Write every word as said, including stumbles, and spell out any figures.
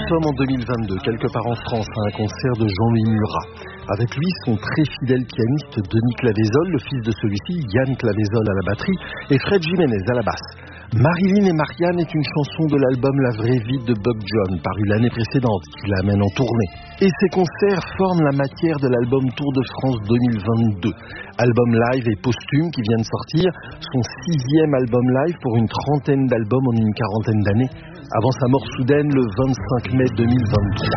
sommes en deux mille vingt-deux, quelque part en France, à un concert de Jean-Louis Murat. Avec lui, son très fidèle pianiste Denis Clavésol, le fils de celui-ci, Yann Clavésol à la batterie, et Fred Jiménez à la basse. Marilyn et Marianne est une chanson de l'album La vraie vie de Bob John, paru l'année précédente, qui l'amène en tournée. Et ces concerts forment la matière de l'album Tour de France deux mille vingt-deux. Album live et posthume qui vient de sortir, son sixième album live pour une trentaine d'albums en une quarantaine d'années, avant sa mort soudaine le vingt-cinq mai deux mille vingt-trois.